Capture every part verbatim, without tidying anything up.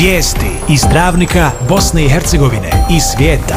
Vijesti iz Travnika, Bosne i Hercegovine i svijeta.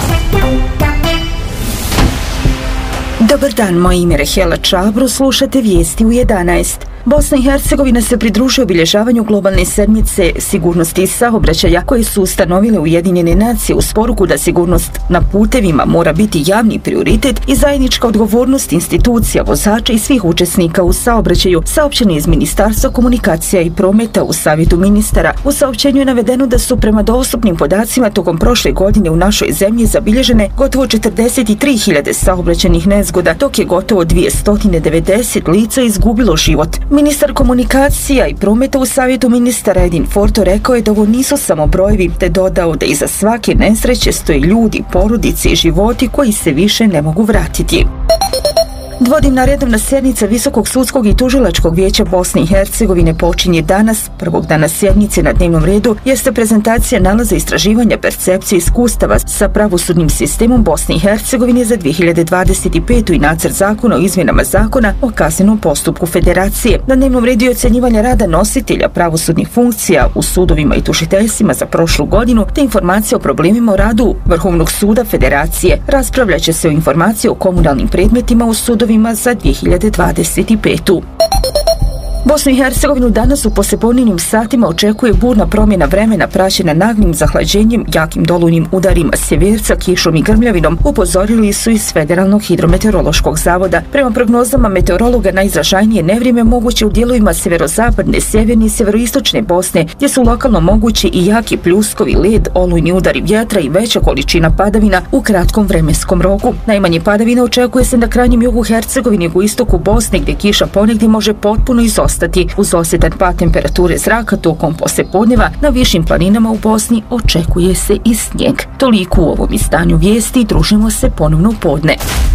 Dobar dan, moje ime je Rehela Čabro, slušate vijesti u jedanaest. Bosna i Hercegovina se pridružuje obilježavanju globalne sedmice sigurnosti i saobraćaja koje su ustanovile Ujedinjene nacije uz poruku da sigurnost na putevima mora biti javni prioritet i zajednička odgovornost institucija, vozača i svih učesnika u saobraćaju, saopćeno iz Ministarstva komunikacija i prometa u Savjetu ministara. U saopćenju je navedeno da su prema dostupnim podacima tokom prošle godine u našoj zemlji zabilježene gotovo četrdeset tri hiljade saobraćajnih nezgoda, dok je gotovo dvjesto devedeset lica izgubilo život. Ministar komunikacija i prometa u Savjetu ministara Edin Forto rekao je da ovo nisu samo brojevi, te dodao da iza svake nesreće stoje ljudi, porodice i životi koji se više ne mogu vratiti. Dvodnevna redovna sjednica Visokog sudskog i tužilačkog vijeća Bosne i Hercegovine počinje danas. Prvog dana sjednice na dnevnom redu jeste prezentacija nalaza istraživanja percepcije iskustava sa pravosudnim sistemom Bosne i Hercegovine za dvije hiljade dvadeset petu. i nacrt zakona o izmjenama zakona o kaznenom postupku Federacije. Na dnevnom redu je ocjenjivanje rada nositelja pravosudnih funkcija u sudovima i tužiteljstvima za prošlu godinu, te informacija o problemima o radu Vrhovnog suda Federacije. Raspravljaće se o informaciji o komunalnim predmetima u sudovima za dvije hiljade dvadeset petu. Bosnu i Hercegovinu danas u poslijepodnevnim satima očekuje burna promjena vremena praćena naglim zahlađenjem, jakim dolujnim udarima sjeverca, kišom i grmljavinom, upozorili su iz Federalnog hidrometeorološkog zavoda. Prema prognozama meteorologa, najizražajnije nevrijeme moguće u dijelovima sjeverozapadne, sjeverne i sjeveroistočne Bosne, gdje su lokalno mogući i jaki pljuskovi, led, olujni udari vjetra i veća količina padavina u kratkom vremenskom roku. Najmanje padavina očekuje se na krajnjem jugu Hercegovine i u istoku Bosne, gdje kiša ponegdje može potpuno izostati. Uz osjetan pad temperature zraka tokom poslijepodneva na višim planinama u Bosni očekuje se i snijeg. Toliko u ovom izdanju vijesti, družimo se ponovno u podne.